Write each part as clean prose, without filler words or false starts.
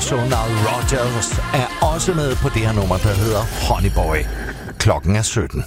Joshua Rogers er også med på det her nummer, der hedder Honey Boy. Klokken er 17.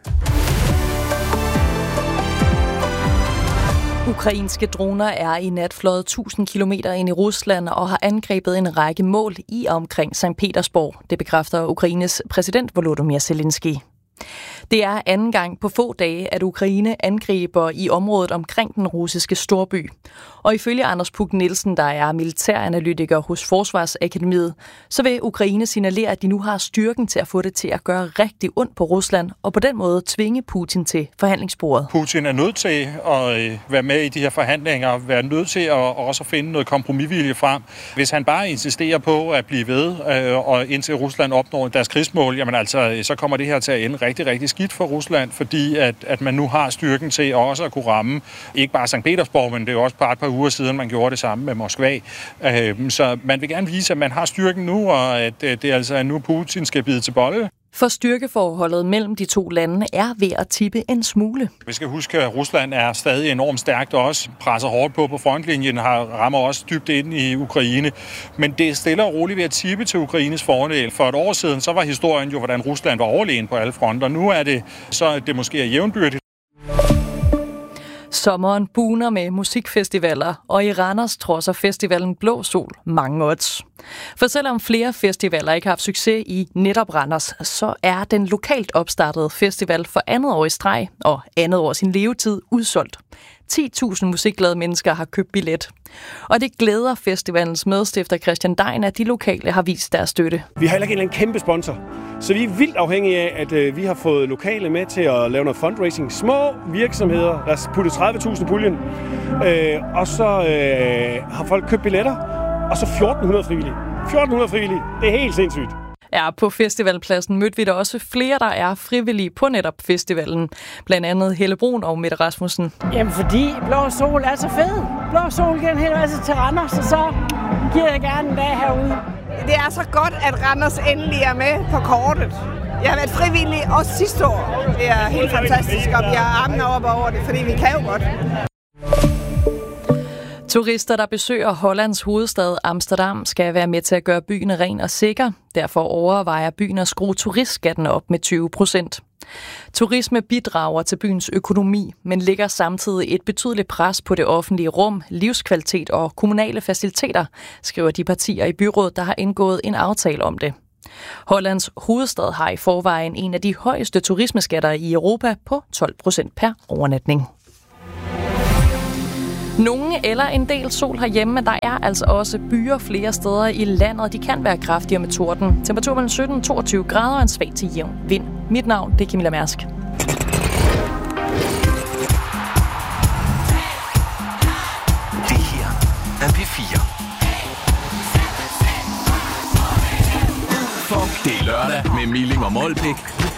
Ukrainske droner er i nat fløjet 1000 kilometer ind i Rusland og har angrebet en række mål i og omkring Sankt Petersborg. Det bekræfter Ukraines præsident Volodymyr Zelensky. Det er anden gang på få dage, at Ukraine angriber i området omkring den russiske storby. Og ifølge Anders Puk Nielsen, der er militæranalytiker hos Forsvarsakademiet, så vil Ukraine signalere, at de nu har styrken til at få det til at gøre rigtig ondt på Rusland, og på den måde tvinge Putin til forhandlingsbordet. Putin er nødt til at være med i de her forhandlinger, og være nødt til at også finde noget kompromisvilje frem. Hvis han bare insisterer på at blive ved, og indtil Rusland opnår deres krigsmål, jamen altså, så kommer det her til at ende rigtig, rigtig skidt for Rusland, fordi at man nu har styrken til også at kunne ramme ikke bare Sankt Petersborg, men det er jo også bare et par uger siden, man gjorde det samme med Moskva. Så man vil gerne vise, at man har styrken nu, og at det altså er nu Putin skal bide til bolle. For styrkeforholdet mellem de to lande er ved at tippe en smule. Vi skal huske, at Rusland er stadig enormt stærkt og også presser hårdt på frontlinjen, rammer også dybt ind i Ukraine. Men det er stille og roligt ved at tippe til Ukraines fordel. For et år siden, så var historien jo, hvordan Rusland var overlegen på alle fronter. Nu er det så, at det måske er jævnbyrdigt. Sommeren buner med musikfestivaler, og i Randers trodser festivalen Blå Sol mange odds. For selvom flere festivaler ikke har haft succes i netop Randers, så er den lokalt opstartede festival for andet år i streg og andet år sin levetid udsolgt. 10.000 musikglade mennesker har købt billet. Og det glæder festivalens medstifter Christian Dein, at de lokale har vist deres støtte. Vi har heller ikke en kæmpe sponsor, så vi er vildt afhængige af, at vi har fået lokale med til at lave noget fundraising. Små virksomheder, der putter 30.000 i puljen, og så har folk købt billetter, og så 1.400 frivillige. 1.400 frivillige, det er helt sindssygt. Ja, på festivalpladsen mødte vi da også flere, der er frivillige på netop festivalen. Blandt andet Helle Brun og Mette Rasmussen. Jamen fordi Blå Sol er så fed. Blå Sol giver en hel masse til Randers, og så giver jeg gerne en dag herude. Det er så godt, at Randers endelig er med på kortet. Jeg har været frivillig også sidste år. Det er helt fantastisk, og vi har armene op over det, fordi vi kan jo godt. Turister, der besøger Hollands hovedstad Amsterdam, skal være med til at gøre byen ren og sikker. Derfor overvejer byen at skrue turistskatten op med 20%. Turisme bidrager til byens økonomi, men lægger samtidig et betydeligt pres på det offentlige rum, livskvalitet og kommunale faciliteter, skriver de partier i byrådet, der har indgået en aftale om det. Hollands hovedstad har i forvejen en af de højeste turismeskatter i Europa på 12% per overnatning. Nogle eller en del sol herhjemme, men der er altså også byer flere steder i landet. De kan være kraftigere med torden. Temperatur mellem 17 og 22 grader og en svag til jævn vind. Mit navn, det er Camilla Mærsk. Det her er P4. Det er lørdag med Milling og Molbæk.